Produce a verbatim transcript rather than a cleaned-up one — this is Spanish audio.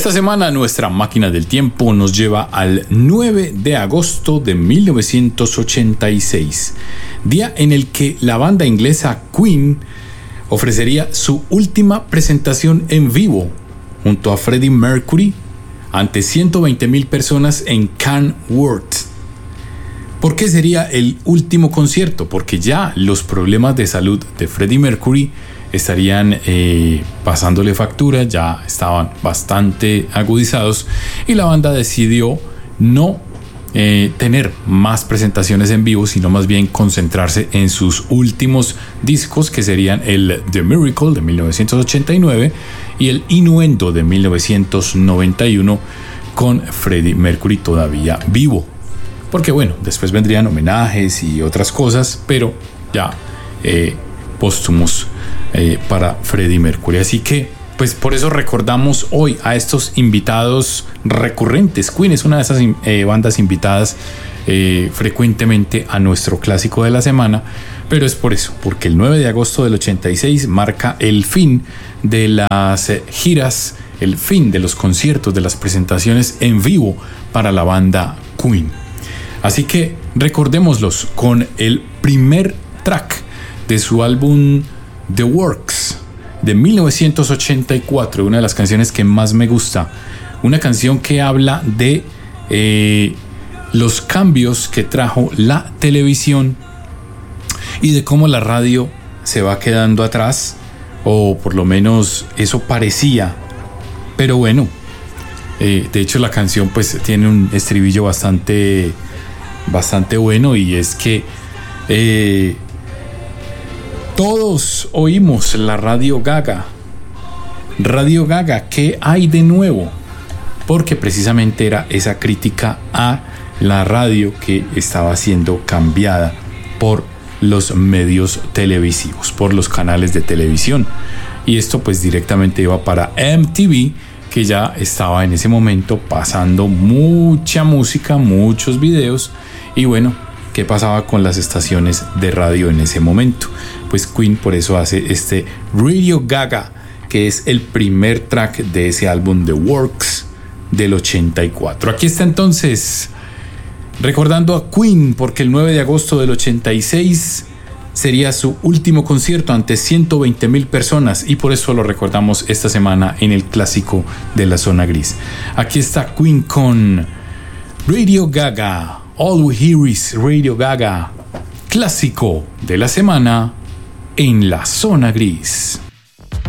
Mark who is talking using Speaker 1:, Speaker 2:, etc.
Speaker 1: Esta semana nuestra máquina del tiempo nos lleva al nueve de agosto de mil novecientos ochenta y seis, día en el que la banda inglesa Queen ofrecería su última presentación en vivo junto a Freddie Mercury ante ciento veinte mil personas en Canworth. ¿Por qué sería el último concierto? Porque ya los problemas de salud de Freddie Mercury estarían eh, pasándole factura, ya estaban bastante agudizados y la banda decidió no eh, tener más presentaciones en vivo, sino más bien concentrarse en sus últimos discos, que serían el The Miracle de mil novecientos ochenta y nueve y el Innuendo de mil novecientos noventa y uno, con Freddie Mercury todavía vivo. Porque bueno, después vendrían homenajes y otras cosas, pero ya eh, póstumos eh, para Freddie Mercury. Así que, pues por eso recordamos hoy a estos invitados recurrentes. Queen es una de esas eh, bandas invitadas eh, frecuentemente a nuestro clásico de la semana, pero es por eso, porque el nueve de agosto del ochenta y seis marca el fin de las eh, giras, el fin de los conciertos, de las presentaciones en vivo para la banda Queen. Así que recordémoslos con el primer track de su álbum The Works de mil novecientos ochenta y cuatro, una de las canciones que más me gusta, una canción que habla de eh, los cambios que trajo la televisión y de cómo la radio se va quedando atrás, o por lo menos eso parecía, pero bueno, eh, de hecho la canción pues tiene un estribillo bastante bastante bueno, y es que eh, todos oímos la Radio Gaga. Radio Gaga, ¿qué hay de nuevo? Porque precisamente era esa crítica a la radio que estaba siendo cambiada por los medios televisivos, por los canales de televisión. Y esto pues directamente iba para M T V, que ya estaba en ese momento pasando mucha música, muchos videos. Y bueno, ¿qué pasaba con las estaciones de radio en ese momento? Pues Queen por eso hace este Radio Gaga, que es el primer track de ese álbum The Works del ochenta y cuatro. Aquí está entonces, recordando a Queen, porque el nueve de agosto del ochenta y seis sería su último concierto ante ciento veinte mil personas, y por eso lo recordamos esta semana en el clásico de la zona gris. Aquí está Queen con Radio Gaga. All We Hear Is Radio Gaga, clásico de la semana en la zona gris.